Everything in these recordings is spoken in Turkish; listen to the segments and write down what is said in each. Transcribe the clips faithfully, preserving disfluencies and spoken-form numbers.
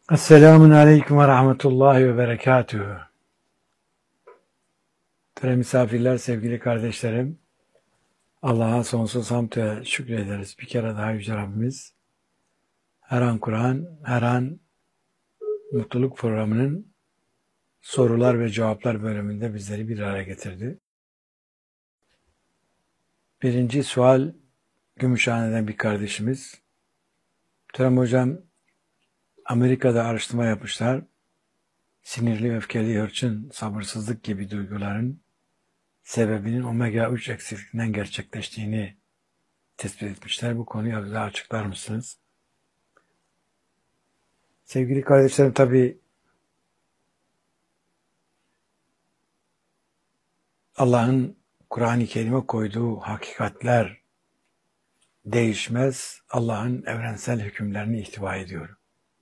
Esselamun Aleyküm ve Rahmetullahi ve Berekatühü. Tere misafirler, sevgili kardeşlerim, Allah'a sonsuz hamd ve şükrederiz. Bir kere daha Yüce Rabbimiz, her an Kur'an, her an mutluluk programının sorular ve cevaplar bölümünde bizleri bir araya getirdi. Birinci sual, Gümüşhane'den bir kardeşimiz. Muhterem Hocam, Amerika'da araştırma yapmışlar. Sinirli, öfkeli, hırçın, sabırsızlık gibi duyguların sebebinin omega üç eksikliğinden gerçekleştiğini tespit etmişler. Bu konuyu bize açıklar mısınız? Sevgili kardeşlerim, tabi Allah'ın Kur'an-ı Kerim'e koyduğu hakikatler değişmez. Allah'ın evrensel hükümlerini ihtiva ediyor.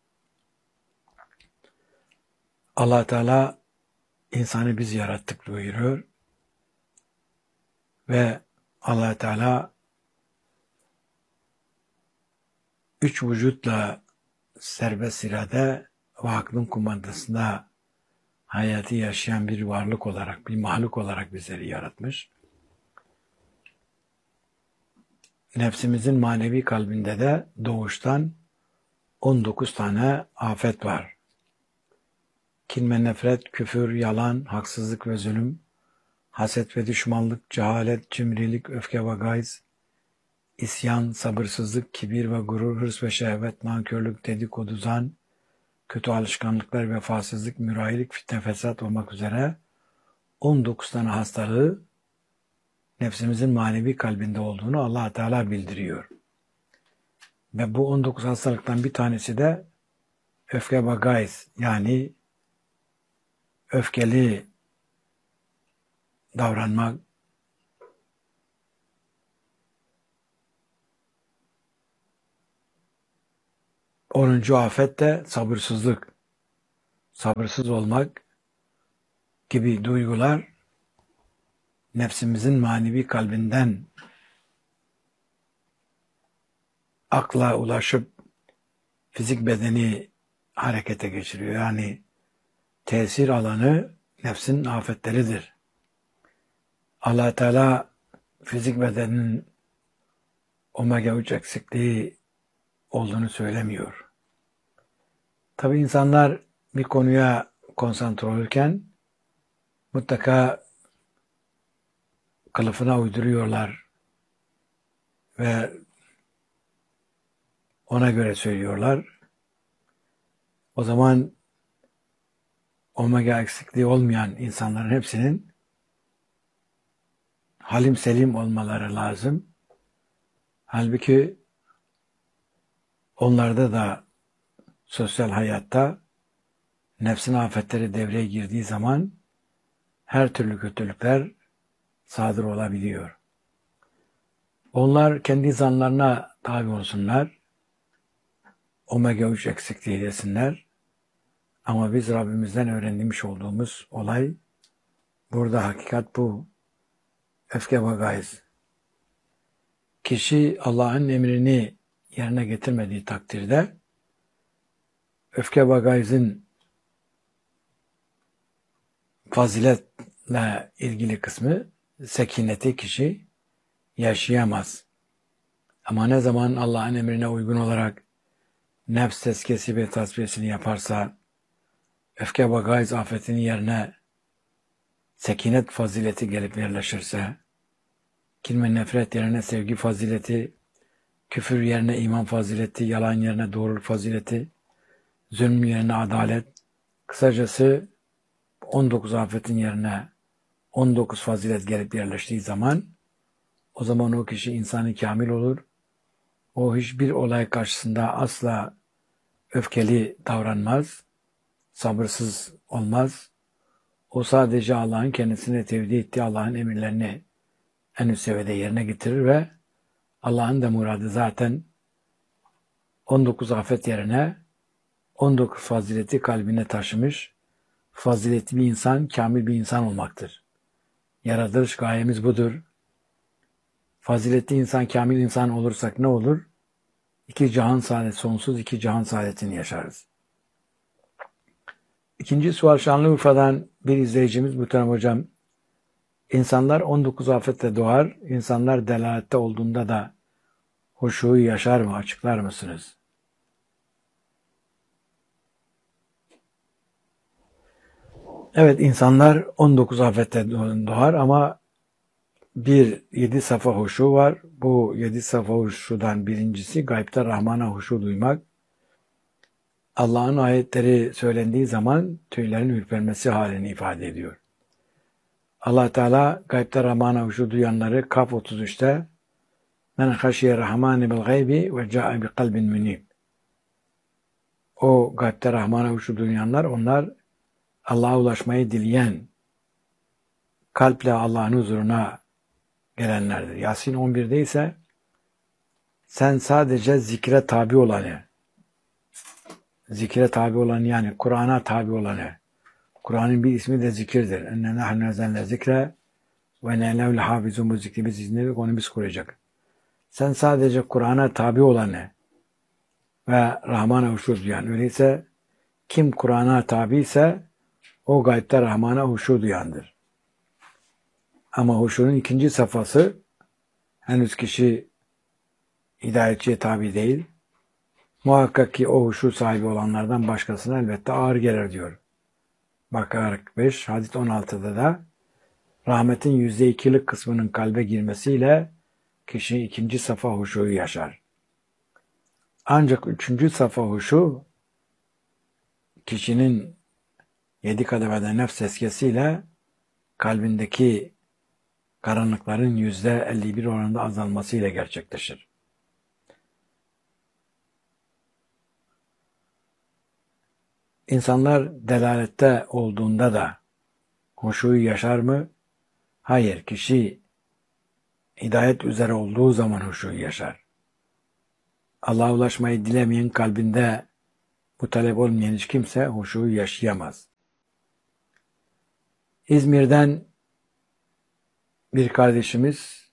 Allah Teala insanı biz yarattık buyuruyor. Ve Allah Teala üç vücutla serbest irade ve aklın kumandasında hayatı yaşayan bir varlık olarak, bir mahluk olarak bizleri yaratmış. Nefsimizin manevi kalbinde de doğuştan on dokuz tane afet var. Kin ve nefret, küfür, yalan, haksızlık ve zulüm, haset ve düşmanlık, cehalet, cimrilik, öfke ve gayz, isyan, sabırsızlık, kibir ve gurur, hırs ve şehvet, nankörlük, dedikodu, zan, kötü alışkanlıklar, vefasızlık, mürahilik, fitne, fesat olmak üzere on dokuz tane hastalığı nefsimizin manevi kalbinde olduğunu Allah Teala bildiriyor. Ve bu on dokuz hastalıktan bir tanesi de öfke ve gayz, yani öfkeli davranmak, onuncu afet de sabırsızlık, sabırsız olmak gibi duygular nefsimizin manevi kalbinden akla ulaşıp fizik bedeni harekete geçiriyor. Yani tesir alanı nefsin afetleridir. Allah Teala fizik bedenin omega üç eksikliği olduğunu söylemiyor. Tabii insanlar bir konuya konsantre olurken mutlaka kılıfına uyduruyorlar ve ona göre söylüyorlar. O zaman omega eksikliği olmayan insanların hepsinin halim selim olmaları lazım. Halbuki onlarda da sosyal hayatta nefsin afetleri devreye girdiği zaman her türlü kötülükler sadır olabiliyor. Onlar kendi zanlarına tabi olsunlar, omega üç eksikliği desinler. Ama biz Rabbimizden öğrenmiş olduğumuz olay, burada hakikat bu. Öfke ve gayz. Kişi Allah'ın emrini yerine getirmediği takdirde öfke ve gayzın faziletle ilgili kısmı, sekineti kişi yaşayamaz. Ama ne zaman Allah'ın emrine uygun olarak nefs tezkiyesi ve tasfiyesini yaparsa, öfke ve gayz afetinin yerine sekinet fazileti gelip yerleşirse, kin ve nefret yerine sevgi fazileti, küfür yerine iman fazileti, yalan yerine doğruluk fazileti, zulüm yerine adalet, kısacası on dokuz afetin yerine on dokuz fazilet gelip yerleştiği zaman, o zaman o kişi insanı kamil olur. O hiçbir olay karşısında asla öfkeli davranmaz, sabırsız olmaz. O sadece Allah'ın kendisine tevdi ettiği Allah'ın emirlerini en üst seviyede yerine getirir ve Allah'ın da muradı zaten on dokuz afet yerine on dokuz fazileti kalbine taşımış, faziletli bir insan, kamil bir insan olmaktır. Yaratılış gayemiz budur. Faziletli insan, kamil insan olursak ne olur? İki cihan saadet, sonsuz iki cihan saadetini yaşarız. İkinci sual, Şanlıurfa'dan bir izleyicimiz Muhterem Hocam. İnsanlar on dokuz afetle doğar. İnsanlar delalette olduğunda da huşuyu yaşar mı? Açıklar mısınız? Evet, insanlar on dokuz afette doğar ama bir yedi safa huşu var. Bu yedi safa huşudan birincisi gaybta Rahman'a huşu duymak. Allah'ın ayetleri söylendiği zaman tüylerin ürpermesi halini ifade ediyor. Allah Teala gaybta Rahman'a huşu duyanları Kaf otuz üçte men haşiye rahmani bil gaybi ve ca'a bi kalbin münib. O gaybte Rahman'a huşu duyanlar, onlar Allah'a ulaşmayı dileyen, kalple Allah'ın huzuruna gelenlerdir. Yasin on birde ise sen sadece zikre tabi olanı, zikre tabi olanı yani Kur'an'a tabi olanı, Kur'an'ın bir ismi de zikirdir. Enne nahnu nazzalna zikre ve inna lehu lehafizun, bu zikri biz izinledik, onu biz koruyacak. Sen sadece Kur'an'a tabi olanı ve Rahman'a huşu duyan, öyleyse kim Kur'an'a tabi ise o gaybte Rahman'a huşu duyandır. Ama huşunun ikinci safhası, henüz kişi hidayetçiye tabi değil. Muhakkak ki o huşu sahibi olanlardan başkasına elbette ağır gelir diyor. Bakara kırk beş, hadis on altıda da rahmetin yüzde ikilik kısmının kalbe girmesiyle kişi ikinci safa huşuyu yaşar. Ancak üçüncü safa huşu kişinin yedi kademede nefs tezkiyesiyle kalbindeki karanlıkların yüzde elli bir oranında azalmasıyla gerçekleşir. İnsanlar delalette olduğunda da huşuyu yaşar mı? Hayır, kişi hidayet üzere olduğu zaman huşuyu yaşar. Allah'a ulaşmayı dilemeyen, kalbinde bu talep olmayan hiç kimse huşuyu yaşayamaz. İzmir'den bir kardeşimiz,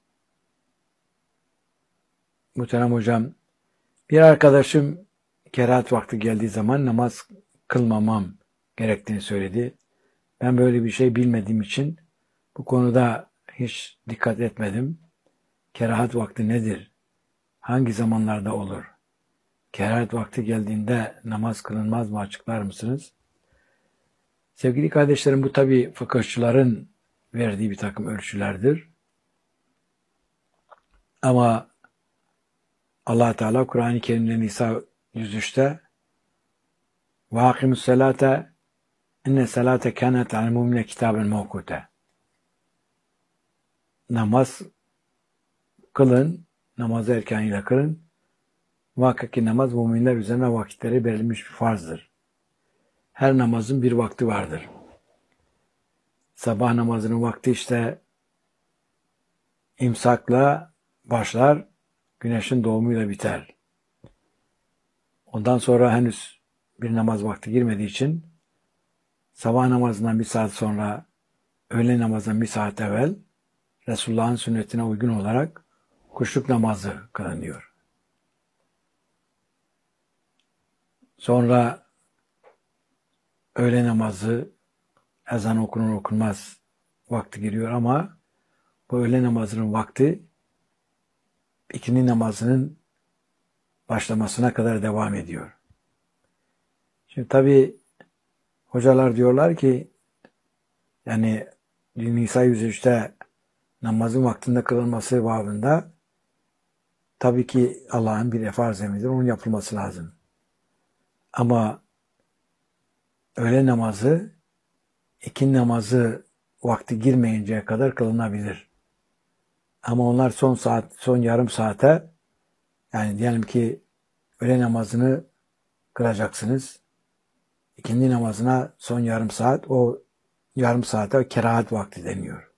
Muhterem Hocam, bir arkadaşım kerahat vakti geldiği zaman namaz kılmamam gerektiğini söyledi. Ben böyle bir şey bilmediğim için bu konuda hiç dikkat etmedim. Kerahat vakti nedir? Hangi zamanlarda olur? Kerahat vakti geldiğinde namaz kılınmaz mı? Açıklar mısınız? Sevgili kardeşlerim, bu tabi fıkıhçıların verdiği bir takım ölçülerdir. Ama Allah Teala Kur'an-ı Kerim'de Nisa yüz üçte وَاقِمُ السَّلَاةَ اِنَّ السَّلَاةَ كَانَتْ عَلَى الْمُؤْمِنِينَ كِتَابًا مَوْقُوتًا. Namaz kılın, namazı erkeniyle kılın. Muhakkak ki namaz müminler üzerine vakitleri verilmiş bir farzdır. Her namazın bir vakti vardır. Sabah namazının vakti işte imsakla başlar, güneşin doğumuyla biter. Ondan sonra henüz bir namaz vakti girmediği için sabah namazından bir saat sonra, öğle namazından bir saat evvel Resulullah'ın sünnetine uygun olarak kuşluk namazı kılınıyor. Sonra öğle namazı, ezan okunur okunmaz vakti giriyor ama bu öğle namazının vakti ikindi namazının başlamasına kadar devam ediyor. Şimdi tabi hocalar diyorlar ki yani Nisa yüz üçte namazın vaktinde kılınması babında tabii ki Allah'ın bir farz emridir, onun yapılması lazım. Ama öğle namazı ikindi namazı vakti girmeyinceye kadar kılınabilir. Ama onlar son saat, son yarım saate, yani diyelim ki öğle namazını kılacaksınız. İkindi namazına son yarım saat, o yarım saate kerahat vakti deniyor.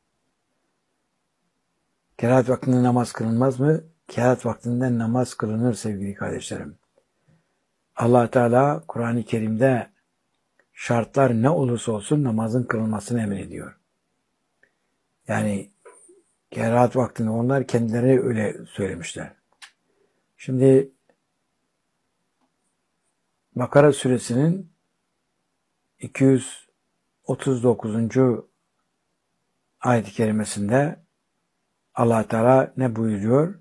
Kerahat vaktinde namaz kılınmaz mı? Kerahat vaktinde namaz kılınır sevgili kardeşlerim. Allah Teala Kur'an-ı Kerim'de şartlar ne olursa olsun namazın kılınmasını emrediyor. Yani kerahat vaktinde onlar kendileri öyle söylemişler. Şimdi Bakara suresinin iki yüz otuz dokuzuncu ayet-i kerimesinde Allah Teala ne buyuruyor?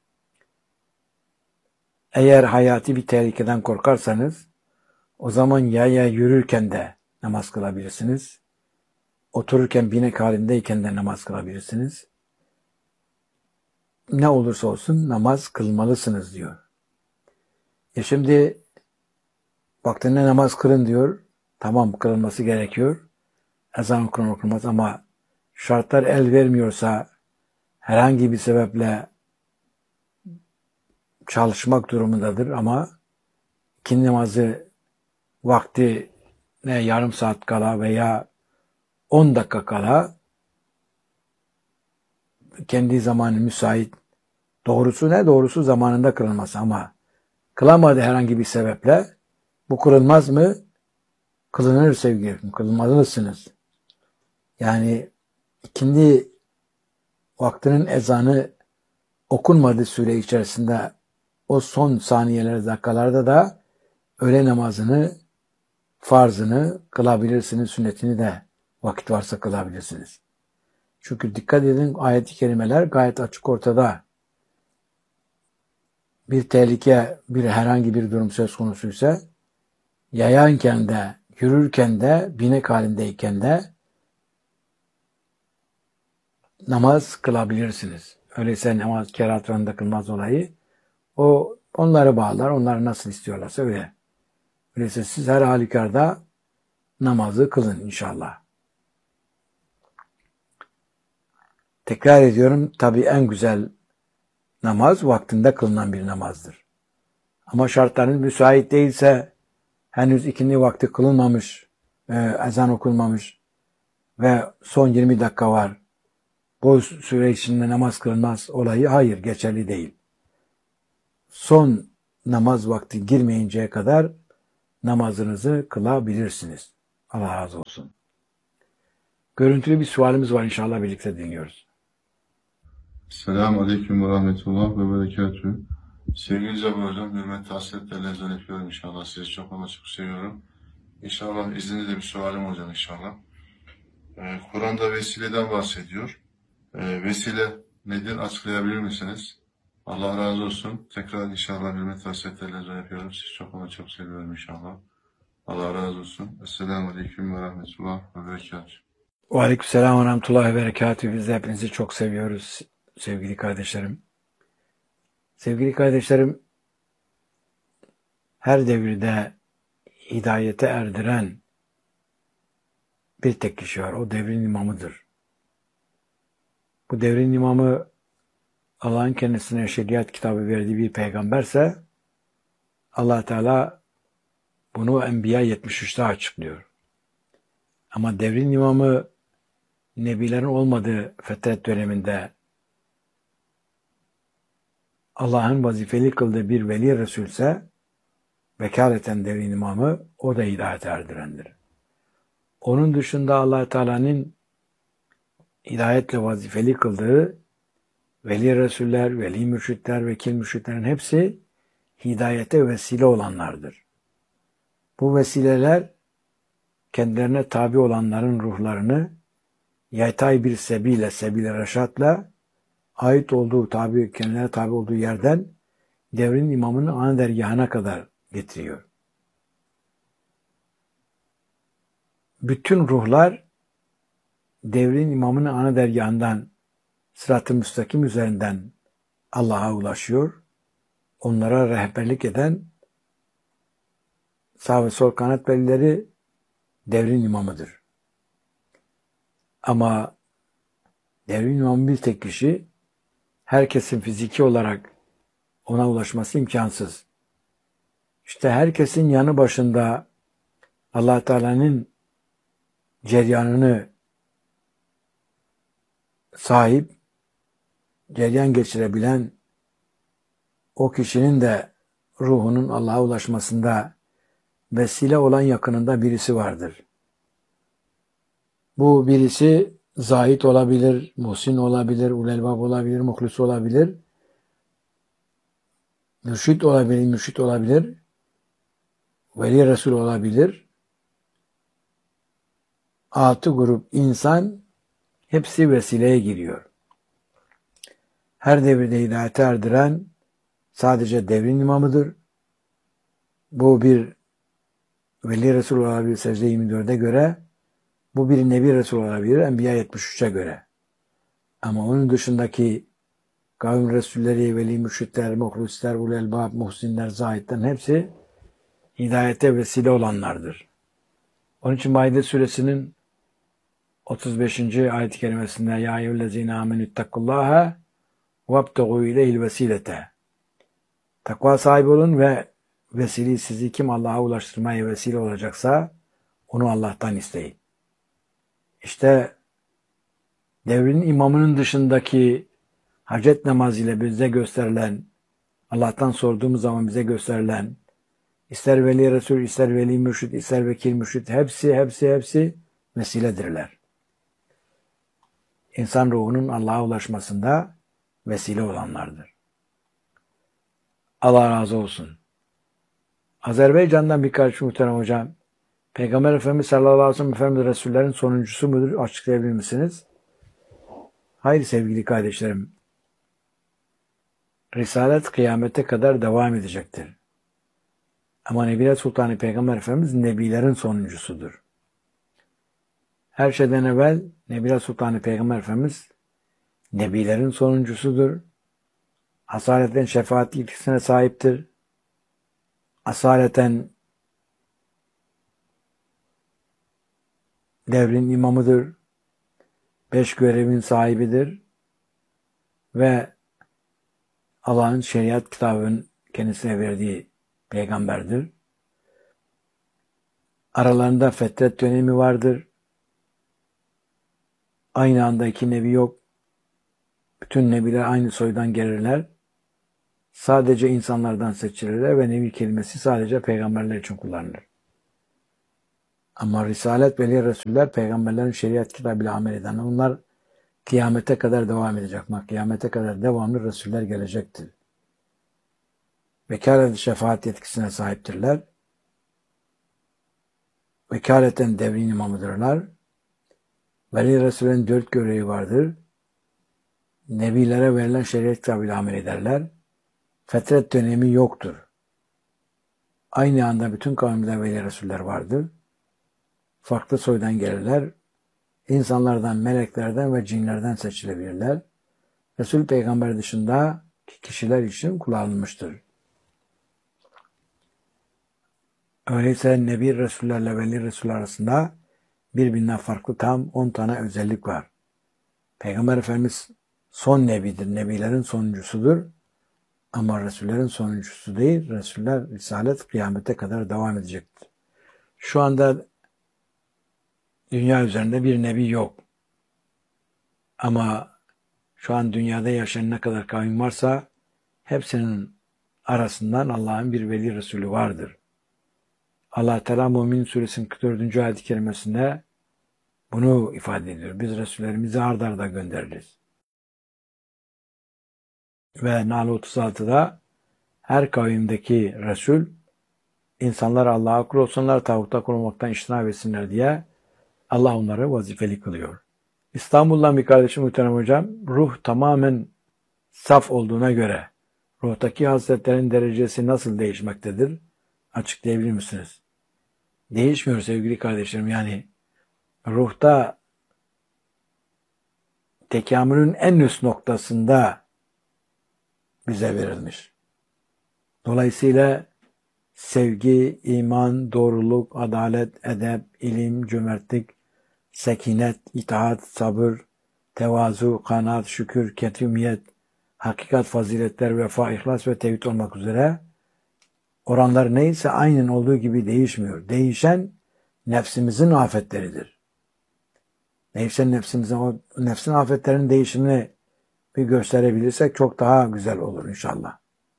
Eğer hayati bir tehlikeden korkarsanız o zaman yaya yürürken de namaz kılabilirsiniz. Otururken binek halindeyken de namaz kılabilirsiniz. Ne olursa olsun namaz kılmalısınız diyor. E şimdi vaktinde namaz kılın diyor. Tamam, kılınması gerekiyor. Ezan okunur okunmaz ama şartlar el vermiyorsa herhangi bir sebeple çalışmak durumundadır ama ikindi namazı vakti ne yarım saat kala veya on dakika kala kendi zamanı müsait, doğrusu ne? Doğrusu zamanında kılınması ama kılamadı herhangi bir sebeple bu kılınmaz mı? Kılınır sevgilim. Kılmalısınız. Yani ikindi vaktinin ezanı okunmadığı süre içerisinde o son saniyeler, dakikalarda da öğle namazını, farzını kılabilirsiniz. Sünnetini de vakit varsa kılabilirsiniz. Çünkü dikkat edin, ayet-i kerimeler gayet açık ortada. Bir tehlike, bir herhangi bir durum söz konusuysa yayanken de, yürürken de, binek halindeyken de namaz kılabilirsiniz. Öyleyse namaz kerahatlarında kılmaz olayı. O onları bağlar, onlar nasıl istiyorlarsa öyle. Öyleyse siz her halükarda namazı kılın inşallah. Tekrar ediyorum, tabii en güzel namaz vaktinde kılınan bir namazdır. Ama şartlarınız müsait değilse, henüz ikindi vakti kılınmamış, e, ezan okunmamış ve son yirmi dakika var. Bu süre içinde namaz kılınmaz olayı hayır, geçerli değil. Son namaz vakti girmeyinceye kadar namazınızı kılabilirsiniz. Allah razı olsun. Görüntülü bir sualimiz var, inşallah birlikte dinliyoruz. Selamun Aleyküm ve Rahmetullah ve Berekatühü. Sevgili Cabbar Hocam, hürmetli hasretlerle ezan yapıyorum inşallah. Sizi çok ama çok seviyorum. İnşallah izninizle bir sualim olacak inşallah. Ee, Kur'an'da vesileden bahsediyor. Ee, vesile nedir? Açıklayabilir misiniz? Allah razı olsun. Tekrar inşallah hürmetli hasretlerle ezan yapıyorum. Sizi çok ama çok seviyorum inşallah. Allah razı olsun. Esselamu Aleyküm ve Rahmetullah ve Berekatühü. Ve aleykümselam ve rahmetullahi ve berekatühü. Biz de hepinizi çok seviyoruz sevgili kardeşlerim. Sevgili kardeşlerim, her devirde hidayete erdiren bir tek kişi var. O devrin imamıdır. Bu devrin imamı Allah'ın kendisine şeriat kitabı verdiği bir peygamberse Allah Teala bunu Enbiya yetmiş üçte açıklıyor. Ama devrin imamı nebilerin olmadığı fetret döneminde Allah'ın vazifeli kıldığı bir veli Resulse vekaleten devrin imamı o da hidayete erdirendir. Onun dışında Allah Teala'nın hidayetle vazifeli kıldığı veli Resuller, veli mürşitler, vekil mürşitlerin hepsi hidayete vesile olanlardır. Bu vesileler kendilerine tabi olanların ruhlarını yatay bir sebiyle, sebil-i reşatla ait olduğu tabi, kendilerine tabi olduğu yerden devrin imamının ana dergahına kadar getiriyor. Bütün ruhlar devrin imamının ana dergahından sırat-ı müstakim üzerinden Allah'a ulaşıyor. Onlara rehberlik eden sağ ve sol kanat velileri devrin imamıdır. Ama devrin imamı bir tek kişi, herkesin fiziki olarak ona ulaşması imkansız. İşte herkesin yanı başında Allah Teala'nın ceryanını sahip, ceryan geçirebilen o kişinin de ruhunun Allah'a ulaşmasında vesile olan yakınında birisi vardır. Bu birisi zahid olabilir, muhsin olabilir, ulelbab olabilir, muhlis olabilir, mürşit olabilir, mürşit olabilir, veli Resul olabilir. altı grup insan hepsi vesileye giriyor. Her devirde hidayete erdiren sadece devrin imamıdır. Bu bir Veli Resul olabilir secde yirmi dörde göre, bu bir Nebi Resul olabilir Enbiya yetmiş üçe göre. Ama onun dışındaki kavim Resulleri, Veli Mürşitler, Muhlisler, Ulul Elbab, Muhsinler, Zahidler hepsi hidayete vesile olanlardır. Onun için Maide suresinin otuz beşinci ayet-i kerimesinde Ya eyyühellezine amenüttekullaha vebtegû ileyhil vesilete. Takva sahibi olun ve vesile sizi kim Allah'a ulaştırmaya vesile olacaksa onu Allah'tan isteyin. İşte devrin imamının dışındaki hacet namazıyla bize gösterilen, Allah'tan sorduğumuz zaman bize gösterilen, ister veli resul, ister veli mürşid, ister vekil mürşid, hepsi, hepsi, hepsi vesiledirler. İnsan ruhunun Allah'a ulaşmasında vesile olanlardır. Allah razı olsun. Azerbaycan'dan bir kardeşim muhterem hocam, Peygamber Efendimiz sallallahu aleyhi ve sellem Efendimiz Resullerin sonuncusu mudur? Açıklayabilir misiniz? Hayır sevgili kardeşlerim. Risalet kıyamete kadar devam edecektir. Ama Nebiler Sultanı Peygamber Efendimiz Nebilerin sonuncusudur. Her şeyden evvel Nebiler Sultanı Peygamber Efendimiz Nebilerin sonuncusudur. Asaleten şefaat yetkisine sahiptir. Asaleten devrin imamıdır. Beş görevin sahibidir. Ve Allah'ın şeriat kitabının kendisine verdiği peygamberdir. Aralarında fetret dönemi vardır. Aynı anda iki nebi yok. Bütün nebiler aynı soydan gelirler. Sadece insanlardan seçilirler ve nebi kelimesi sadece peygamberler için kullanılır. Ama Risalet ve Resuller peygamberlerin şeriat kitabıyla amel eden, onlar kıyamete kadar devam edecek. Ama kıyamete kadar devamlı Resuller gelecektir. Vekalet şefaat yetkisine sahiptirler. Vekaleten devrin imamıdırlar. Veli Resul'ün dört görevi vardır. Nebilere verilen şeriat kitabıyla amel ederler. Fetret dönemi yoktur. Aynı anda bütün kavimde Veli Resuller vardır. Farklı soydan gelirler. İnsanlardan, meleklerden ve cinlerden seçilebilirler. Resul Peygamber dışında kişiler için kullanılmıştır. Öyleyse Nebi Resullerle Veli Resuller arasında birbirinden farklı tam on tane özellik var. Peygamber Efendimiz son nebidir, nebilerin sonuncusudur. Ama Resullerin sonuncusu değil, Resuller Risalet kıyamete kadar devam edecektir. Şu anda dünya üzerinde bir nebi yok. Ama şu an dünyada yaşayan ne kadar kavim varsa hepsinin arasından Allah'ın bir veli Resulü vardır. Allah Teala Mümin Suresinin kırk dördüncü ayet-i kerimesinde bunu ifade ediyor. Biz Resullerimizi ard arda göndeririz. Ve Nahl otuz altıda her kavimdeki Resul insanlar Allah'a kul olsunlar, tağuta kul olmaktan iştinab etsinler diye Allah onları vazifeli kılıyor. İstanbul'dan bir kardeşim muhterem hocam, ruh tamamen saf olduğuna göre ruhtaki hasletlerin derecesi nasıl değişmektedir? Açıklayabilir misiniz? Değişmiyor sevgili kardeşlerim. Yani ruhta tekamülün en üst noktasında bize verilmiş. Dolayısıyla sevgi, iman, doğruluk, adalet, edep, ilim, cömertlik, sekinet, itaat, sabır, tevazu, kanaat, şükür, ketumiyet, hakikat, faziletler, vefa, ihlas ve tevhid olmak üzere oranlar neyse aynen olduğu gibi değişmiyor. Değişen nefsimizin afetleridir. Değişen nefsimizin, o nefsin afetlerinin değişimini bir gösterebilirsek çok daha güzel olur inşallah.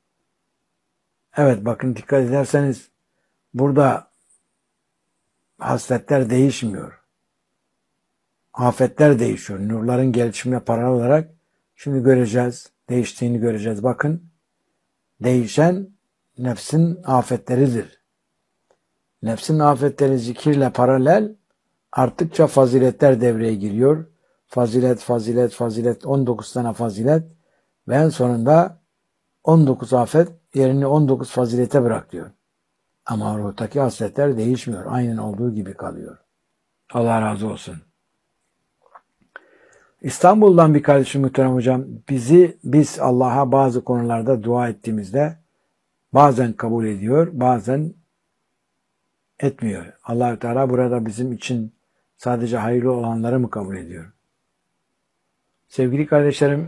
Evet bakın dikkat ederseniz burada hasletler değişmiyor. Afetler değişiyor. Nurların gelişimine paralel olarak şimdi göreceğiz. Değiştiğini göreceğiz. Bakın değişen nefsin afetleridir. Nefsin afetleri zikirle paralel arttıkça faziletler devreye giriyor. Fazilet, fazilet, fazilet, on dokuz tane fazilet ve en sonunda on dokuz afet yerini on dokuz fazilete bırak diyor. Ama ruhtaki hasletler değişmiyor. Aynen olduğu gibi kalıyor. Allah razı olsun. İstanbul'dan bir kardeşim muhterem hocam, bizi biz Allah'a bazı konularda dua ettiğimizde bazen kabul ediyor, bazen etmiyor. Allah-u Teala burada bizim için sadece hayırlı olanları mı kabul ediyor? Sevgili kardeşlerim,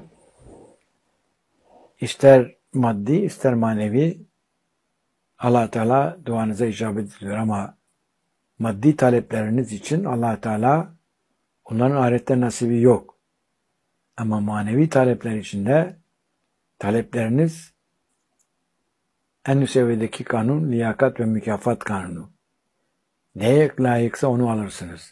ister maddi ister manevi Allah Teala duanıza icabet ediyor ama maddi talepleriniz için Allah Teala onların ahirette nasibi yok. Ama manevi talepler için de talepleriniz en üst seviyedeki kanun liyakat ve mükafat kanunu. Neye layıksa onu alırsınız.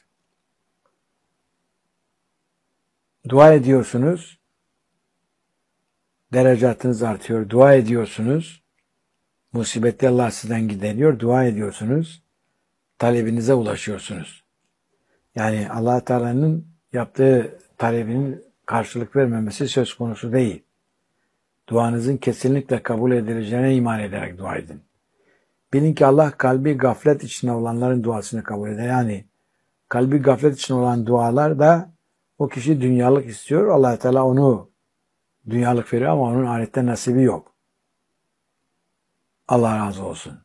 Dua ediyorsunuz, derecatınız artıyor. Dua ediyorsunuz, musibeti Allah sizden gideriyor. Dua ediyorsunuz, talebinize ulaşıyorsunuz. Yani Allah Teala'nın yaptığı talebinin karşılık vermemesi söz konusu değil. Duanızın kesinlikle kabul edileceğine iman ederek dua edin. Bilin ki Allah kalbi gaflet içinde olanların duasını kabul eder. Yani kalbi gaflet içinde olan dualar da o kişi dünyalık istiyor. Allah Teala onu dünyalık veriyor ama onun ahirette nasibi yok. Allah razı olsun.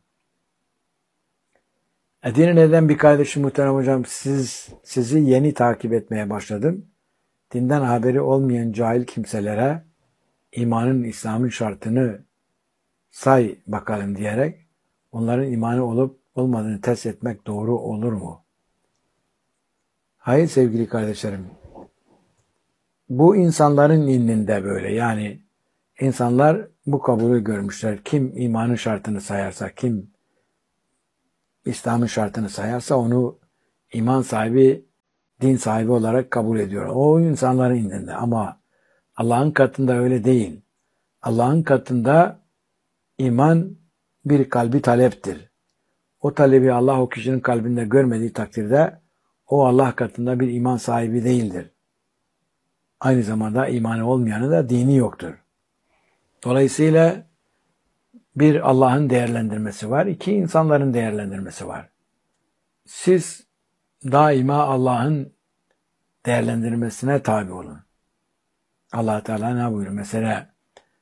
Edirne'den bir kardeşim muhterem hocam, siz sizi yeni takip etmeye başladım. Dinden haberi olmayan cahil kimselere imanın, İslam'ın şartını say bakalım diyerek onların imanı olup olmadığını test etmek doğru olur mu? Hayır sevgili kardeşlerim. Bu insanların indinde böyle. Yani insanlar bu kabulü görmüşler. Kim imanın şartını sayarsa, kim İslam'ın şartını sayarsa onu iman sahibi, din sahibi olarak kabul ediyor. O insanların indinde. Ama Allah'ın katında öyle değil. Allah'ın katında iman bir kalbi taleptir. O talebi Allah o kişinin kalbinde görmediği takdirde o Allah katında bir iman sahibi değildir. Aynı zamanda imanı olmayanı da dini yoktur. Dolayısıyla bir Allah'ın değerlendirmesi var, iki insanların değerlendirmesi var. Siz daima Allah'ın değerlendirmesine tabi olun. Allah Teala ne buyuruyor? Mesela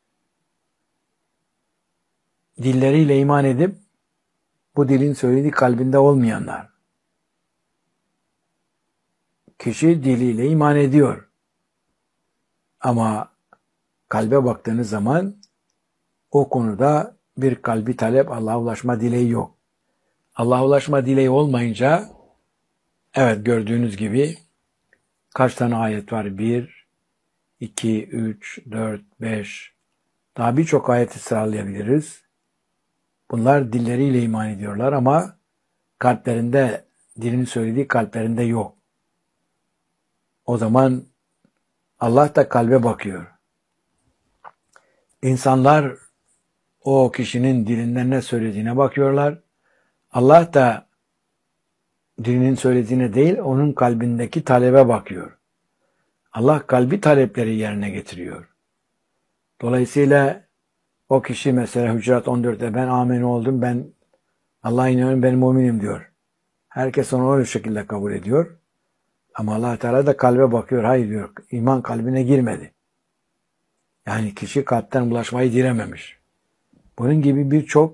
dilleriyle iman edip bu dilin söylediği kalbinde olmayanlar. Kişi diliyle iman ediyor. Ama kalbe baktığınız zaman o konuda bir kalbi talep, Allah'a ulaşma dileği yok. Allah'a ulaşma dileği olmayınca evet gördüğünüz gibi kaç tane ayet var? Bir, iki, üç, dört, beş daha birçok ayeti sıralayabiliriz. Bunlar dilleriyle iman ediyorlar ama kalplerinde, dilin söylediği kalplerinde yok. O zaman Allah da kalbe bakıyor. İnsanlar o kişinin dilinden ne söylediğine bakıyorlar. Allah da dilinin söylediğine değil, onun kalbindeki talebe bakıyor. Allah kalbi talepleri yerine getiriyor. Dolayısıyla o kişi mesela Hucurat on dörtte ben amin oldum, ben Allah'a inanıyorum, ben müminim diyor. Herkes onu öyle şekilde kabul ediyor. Ama Allah Teala da kalbe bakıyor. Hayır diyor, iman kalbine girmedi. Yani kişi kalpten ulaşmayı dilememiş. Bunun gibi birçok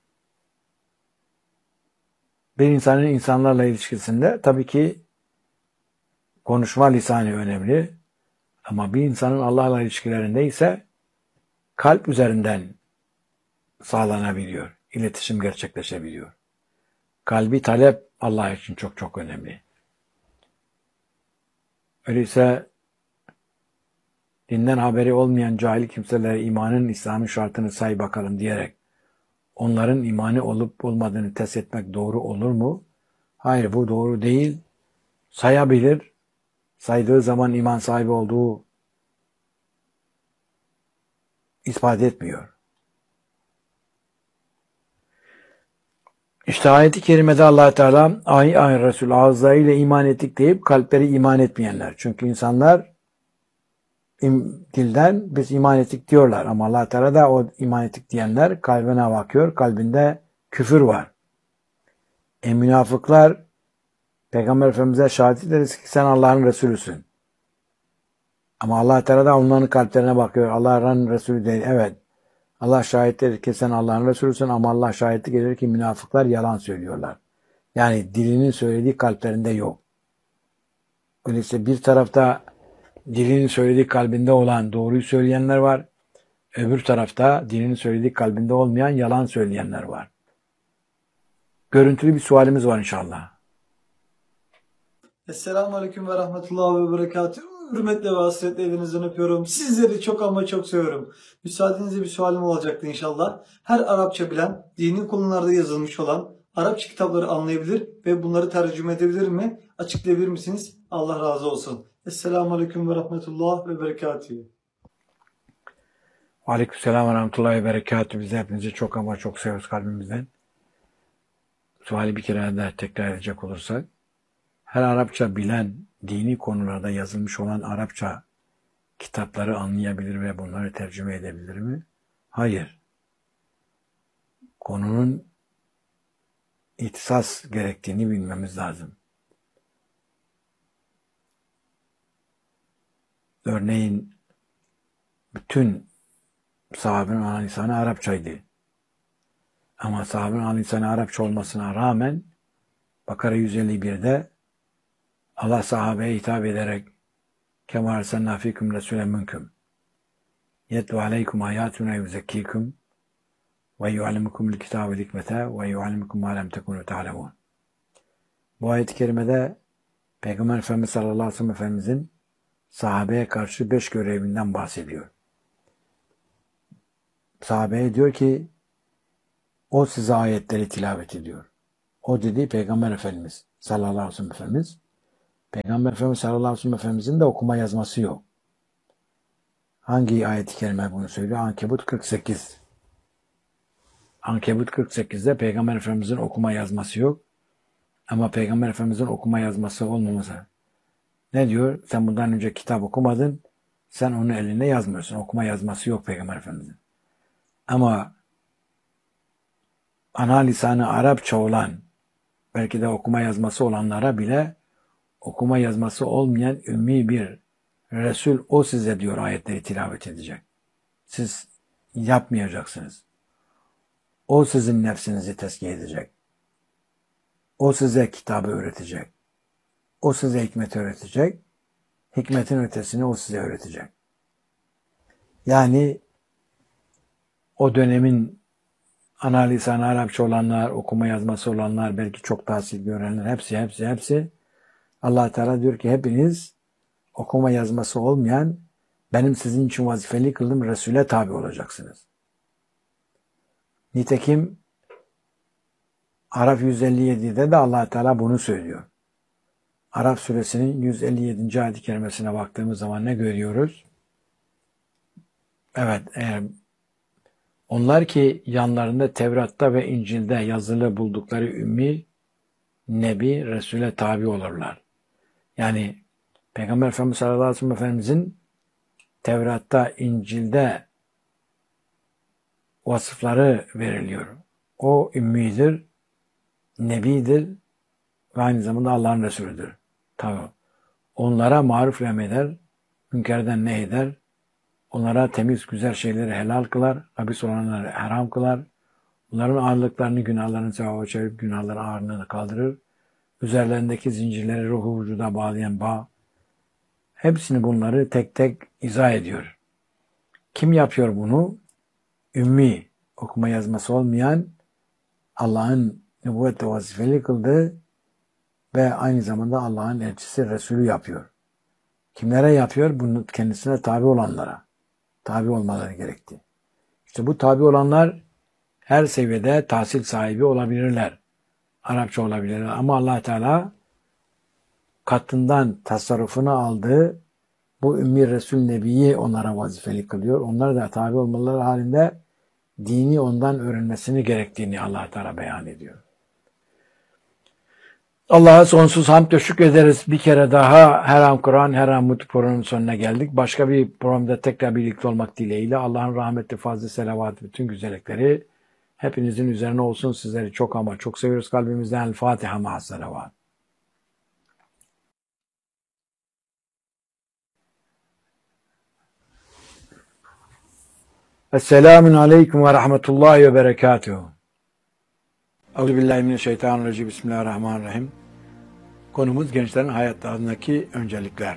bir insanın insanlarla ilişkisinde tabii ki konuşma lisanı önemli. Ama bir insanın Allah'la ilişkilerinde ise kalp üzerinden sağlanabiliyor. İletişim gerçekleşebiliyor. Kalbi talep Allah için çok çok önemli. Öyleyse dinden haberi olmayan cahil kimselere imanın, İslam'ın şartını say bakalım diyerek onların imanı olup olmadığını test etmek doğru olur mu? Hayır, bu doğru değil. Sayabilir. Saydığı zaman iman sahibi olduğu ispat etmiyor. İşte ayet-i kerimede Allah Teala ay ay Resul ağızlarıyla iman ettik deyip kalpleri iman etmeyenler. Çünkü insanlar im, dilden biz iman ettik diyorlar ama Allah Teala da o iman ettik diyenler kalbine bakıyor. Kalbinde küfür var. E münafıklar Peygamber Efendimiz'e şahit ederiz ki sen Allah'ın Resulüsün. Ama Allah Teala da onların kalplerine bakıyor. Allah'ın Resulü değil. Evet. Allah şahittir ki sen Allah'ın Resulüsün ama Allah şahitlik eder ki münafıklar yalan söylüyorlar. Yani dilinin söylediği kalplerinde yok. Öyleyse bir tarafta dilinin söylediği kalbinde olan doğruyu söyleyenler var. Öbür tarafta dilinin söylediği kalbinde olmayan yalan söyleyenler var. Görüntülü bir sualimiz var inşallah. Esselamu Aleyküm ve Rahmetullahi ve Berekatuhu. Hürmetle ve hasretle elinizden öpüyorum. Sizleri çok ama çok seviyorum. Müsaadenizle bir sualim olacaktı inşallah. Her Arapça bilen, dini konularda yazılmış olan Arapça kitapları anlayabilir ve bunları tercüme edebilir mi? Açıklayabilir misiniz? Allah razı olsun. Esselamu Aleyküm ve Rahmetullahi ve Berekatuhu. Aleykümselam ve Rahmetullahi ve Berekatuhu. Biz de hepinizi çok ama çok seviyoruz kalbimizden. Suali bir kere daha tekrar edecek olursak. Her Arapça bilen, dini konularda yazılmış olan Arapça kitapları anlayabilir ve bunları tercüme edebilir mi? Hayır. Konunun ihtisas gerektiğini bilmemiz lazım. Örneğin bütün sahabenin ana lisanı Arapçaydı. Ama sahabenin ana lisanı Arapça olmasına rağmen Bakara yüz elli bir'de Allah sahabeye hitap ederek Kema arsalna fikum Resulen minkum yetlu aleykum ayatuna yuzekkikum ve yuallimukumul kitabe ve hikmete ve yuallimukum ma lem tekunu ta'lemun. Bu ayet-i kerimede Peygamber Efendimiz sallallahu aleyhi ve sellem Efendimizin sahabeye karşı beş görevinden bahsediyor. Sahabeye diyor ki o size ayetleri tilavet ediyor. O dediği Peygamber Efendimiz sallallahu aleyhi ve sellem Efendimiz. Peygamber Efendimiz sallallahu aleyhi ve sellem Efendimizin de okuma yazması yok. Hangi ayet-i kerime bunu söylüyor? Ankebut kırk sekiz. Ankebut kırk sekiz'de Peygamber Efendimizin okuma yazması yok. Ama Peygamber Efendimizin okuma yazması olmaması. Ne diyor? Sen bundan önce kitap okumadın. Sen onu eline yazmıyorsun. Okuma yazması yok Peygamber Efendimizin. Ama ana lisanı Arapça olan, belki de okuma yazması olanlara bile okuma yazması olmayan ümmi bir Resul o size diyor ayetleri tilavet edecek. Siz yapmayacaksınız. O sizin nefsinizi tezkiye edecek. O size kitabı öğretecek. O size hikmeti öğretecek. Hikmetin ötesini o size öğretecek. Yani o dönemin ana lisanı Arapça olanlar, okuma yazması olanlar, belki çok tahsil görenler, hepsi hepsi hepsi Allah Teala diyor ki hepiniz okuma yazması olmayan benim sizin için vazifeli kıldığım Resul'e tabi olacaksınız. Nitekim Araf yüz elli yedi'de de Allah Teala bunu söylüyor. Araf suresinin yüz elli yedinci ayet-i kerimesine baktığımız zaman ne görüyoruz? Evet, eğer onlar ki yanlarında Tevrat'ta ve İncil'de yazılı buldukları ümmi Nebi, Resul'e tabi olurlar. Yani Peygamber Efendimiz sallallahu aleyhi ve sellem Efendimizin Tevrat'ta, İncil'de vasıfları veriliyor. O ümmidir, nebidir ve aynı zamanda Allah'ın Resulüdür. Tabi. Onlara maruf emreder, münkerden ne eder? Onlara temiz, güzel şeyleri helal kılar, habis olanları haram kılar. Onların ağırlıklarını, günahlarını sevaba çevirip günahların ağırlığını kaldırır. Üzerlerindeki zincirleri ruhu vücuda bağlayan bağ. Hepsini bunları tek tek izah ediyor. Kim yapıyor bunu? Ümmi, okuma yazması olmayan, Allah'ın nübüvvetle vazifeli kıldığı ve aynı zamanda Allah'ın elçisi Resulü yapıyor. Kimlere yapıyor? Bunu kendisine tabi olanlara. Tabi olmaları gerekti. İşte bu tabi olanlar her seviyede tahsil sahibi olabilirler. Arapça olabilirler. Ama Allah Teala katından tasarrufunu aldığı bu Ümmi Resul Nebi'yi onlara vazifeli kılıyor. Onlar da tabi olmaları halinde dini ondan öğrenmesini gerektiğini Allah Teala beyan ediyor. Allah'a sonsuz hamd ve şükrederiz. Bir kere daha her an Kur'an, her an Mutlu programının sonuna geldik. Başka bir programda tekrar birlikte olmak dileğiyle Allah'ın rahmeti, fazlı selavat, bütün güzellikleri hepinizin üzerine olsun. Sizleri çok ama çok seviyoruz kalbimizden. El Fatiha ma'as selavat. Esselamun aleyküm ve rahmetullahi ve berekatuhu. Euzubillahimineşşeytanirracim. Bismillahirrahmanirrahim. Konumuz gençlerin hayatlarındaki öncelikler.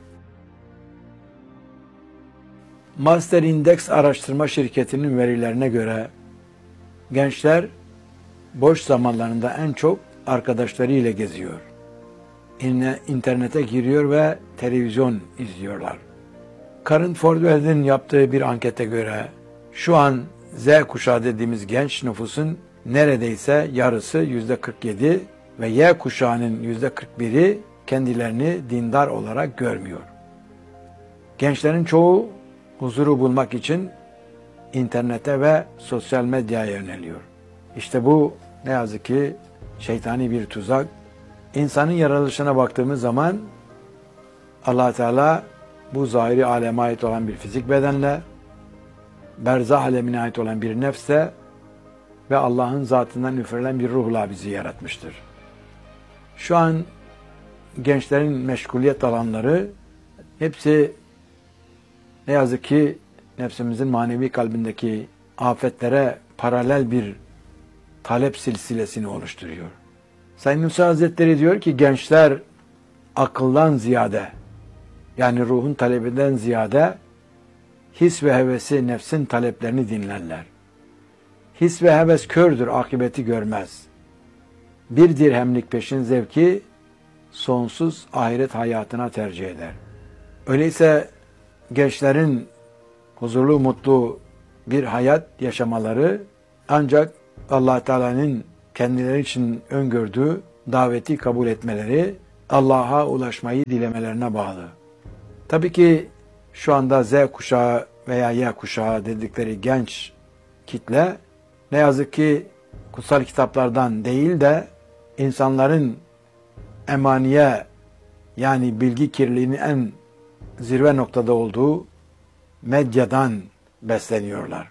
Master Index araştırma şirketinin verilerine göre gençler boş zamanlarında en çok arkadaşlarıyla geziyor. İnternete giriyor ve televizyon izliyorlar. Current Forward'in yaptığı bir ankete göre şu an Z kuşağı dediğimiz genç nüfusun neredeyse yarısı yüzde kırk yedi ve Y kuşağının yüzde kırk biri kendilerini dindar olarak görmüyor. Gençlerin çoğu huzuru bulmak için internete ve sosyal medyaya yöneliyor. İşte bu ne yazık ki şeytani bir tuzak. İnsanın yaratılışına baktığımız zaman Allah Teala bu zahiri aleme ait olan bir fizik bedenle, berzah alemine ait olan bir nefse ve Allah'ın zatından üfürülen bir ruhla bizi yaratmıştır. Şu an gençlerin meşguliyet alanları hepsi ne yazık ki nefsimizin manevi kalbindeki afetlere paralel bir talep silsilesini oluşturuyor. Said Nursi Hazretleri diyor ki gençler akıldan ziyade, yani ruhun talebinden ziyade his ve hevesi, nefsin taleplerini dinlerler. His ve heves kördür, akıbeti görmez. Bir dirhemlik peşin zevki sonsuz ahiret hayatına tercih eder. Öyleyse gençlerin huzurlu, mutlu bir hayat yaşamaları ancak Allah Teala'nın kendileri için öngördüğü daveti kabul etmeleri, Allah'a ulaşmayı dilemelerine bağlı. Tabii ki şu anda Z kuşağı veya Y kuşağı dedikleri genç kitle ne yazık ki kutsal kitaplardan değil de insanların emaniye, yani bilgi kirliliğinin en zirve noktada olduğu medyadan besleniyorlar.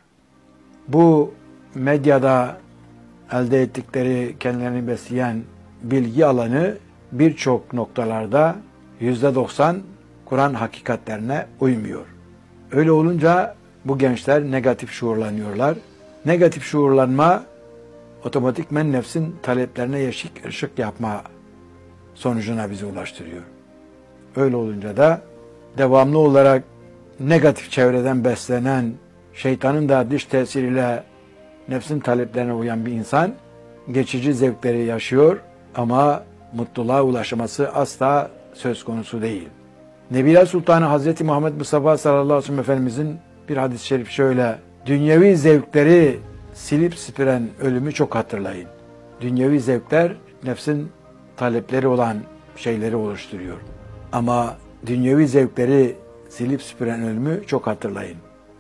Bu medyada elde ettikleri, kendilerini besleyen bilgi alanı birçok noktalarda yüzde doksan Kur'an hakikatlerine uymuyor. Öyle olunca bu gençler negatif şuurlanıyorlar. Negatif şuurlanma otomatikmen nefsin taleplerine yeşik ışık yapma sonucuna bizi ulaştırıyor. Öyle olunca da devamlı olarak negatif çevreden beslenen, şeytanın da dış tesiriyle nefsin taleplerine uyan bir insan geçici zevkleri yaşıyor ama mutluluğa ulaşması asla söz konusu değil. Nebiler Sultanı Hazreti Muhammed Mustafa sallallahu aleyhi ve sellem Efendimizin bir hadis-i şerif şöyle: dünyevi zevkleri silip süpüren ölümü çok hatırlayın. Dünyevi zevkler nefsin talepleri olan şeyleri oluşturuyor. Ama dünyevi zevkleri silip süpüren ölümü çok hatırlayın.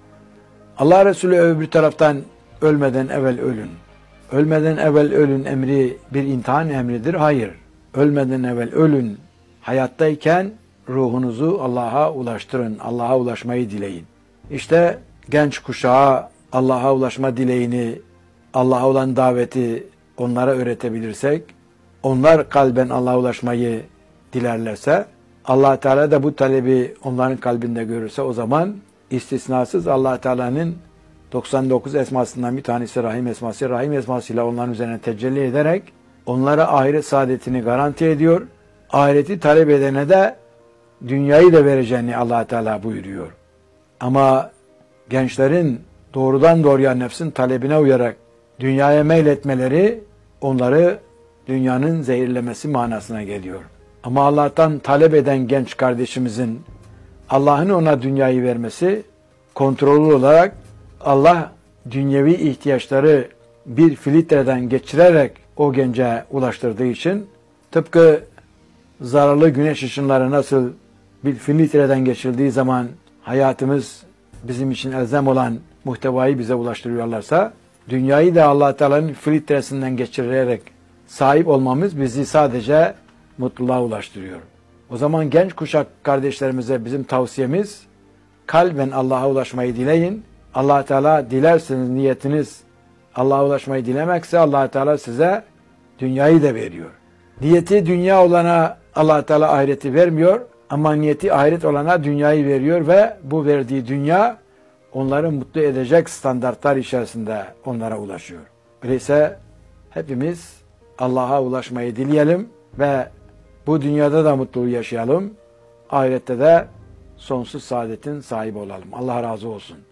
Allah Resulü öbür taraftan ölmeden evvel ölün. Ölmeden evvel ölün emri bir imtihan emridir. Hayır. Ölmeden evvel ölün. Hayattayken ruhunuzu Allah'a ulaştırın. Allah'a ulaşmayı dileyin. İşte genç kuşağa Allah'a ulaşma dileğini, Allah'a olan daveti onlara öğretebilirsek, onlar kalben Allah'a ulaşmayı dilerlerse, Allah Teala da bu talebi onların kalbinde görürse, o zaman istisnasız Allah Teala'nın doksan dokuz esmasından bir tanesi Rahim esması, Rahim esmasıyla onların üzerine tecelli ederek onlara ahiret saadetini garanti ediyor. Ahireti talep edene de dünyayı da vereceğini Allah Teala buyuruyor. Ama gençlerin doğrudan doğruya nefsin talebine uyarak dünyaya meyletmeleri onları dünyanın zehirlemesi manasına geliyor. Ama Allah'tan talep eden genç kardeşimizin Allah'ın ona dünyayı vermesi kontrollü olarak Allah dünyevi ihtiyaçları bir filtreden geçirerek o gence ulaştırdığı için, tıpkı zararlı güneş ışınları nasıl bir filtreden geçildiği zaman hayatımız bizim için elzem olan muhtevayı bize ulaştırıyorlarsa, dünyayı da Allah Teala'nın filtresinden geçirerek sahip olmamız bizi sadece mutluluğa ulaştırıyor. O zaman genç kuşak kardeşlerimize bizim tavsiyemiz, kalben Allah'a ulaşmayı dileyin. Allah Teala dilerseniz niyetiniz Allah'a ulaşmayı dilemekse Allah Teala size dünyayı da veriyor. Niyeti dünya olana Allah Teala ahireti vermiyor ama niyeti ahiret olana dünyayı veriyor ve bu verdiği dünya onları mutlu edecek standartlar içerisinde onlara ulaşıyor. Öyleyse hepimiz Allah'a ulaşmayı dileyelim ve bu dünyada da mutluluğu yaşayalım. Ahirette de sonsuz saadetin sahibi olalım. Allah razı olsun.